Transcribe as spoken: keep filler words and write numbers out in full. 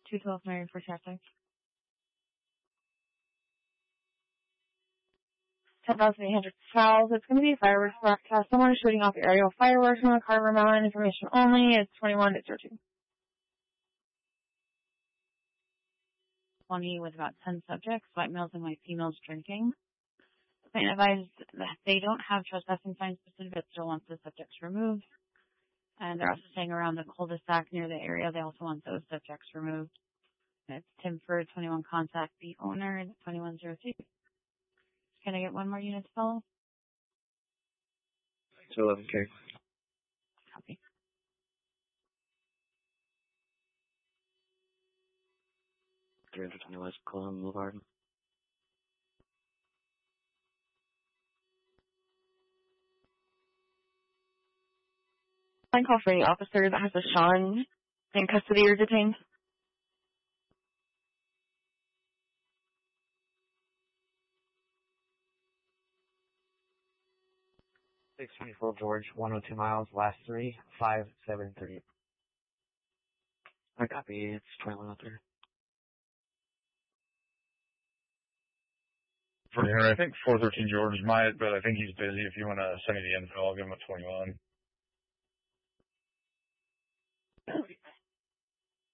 two twelve Marion for traffic. ten thousand eight hundred South. It's going to be a fireworks broadcast. Someone is shooting off aerial fireworks from the Carver Mountain. Information only. It's twenty-one to zero two. twenty with about ten subjects, white males and white females drinking. The client advised that they don't have trespassing signs specific, but still wants the subjects removed. And they're also staying around the cul-de-sac near the area. They also want those subjects removed. And it's Tim Ford, twenty-one, contact the owner, and twenty-one zero two. Can I get one more unit to follow? To eleven K. Copy. three hundred twenty West Colon Boulevard. Line call for the officer that has a Sean in custody or detained. six twenty-four George, one oh two miles, last three, five seven three. I copy, it's twenty-one out there. For here, I think four thirteen George might, but I think he's busy. If you want to send me the info, I'll give him a twenty-one.